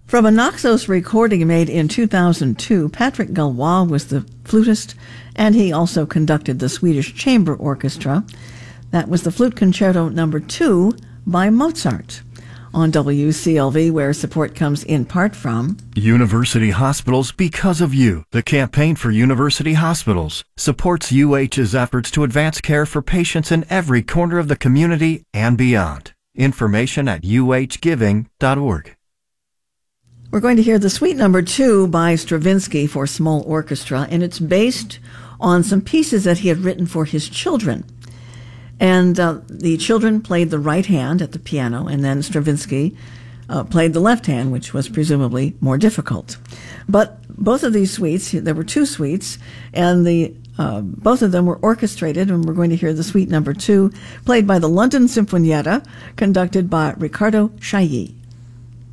From a Naxos recording made in 2002, Patrick Galois was the flutist, and he also conducted the Swedish Chamber Orchestra. That was the Flute Concerto No. 2 by Mozart. On WCLV, where support comes in part from University Hospitals Because of You. The campaign for University Hospitals supports UH's efforts to advance care for patients in every corner of the community and beyond. Information at uhgiving.org. We're going to hear the Suite No. 2 by Stravinsky for small orchestra, and it's based on some pieces that he had written for his children. And the children played the right hand at the piano, and then Stravinsky played the left hand, which was presumably more difficult. But both of these suites, there were two suites, and both of them were orchestrated, and we're going to hear the Suite No. 2, played by the London Sinfonietta, conducted by Riccardo Chailly.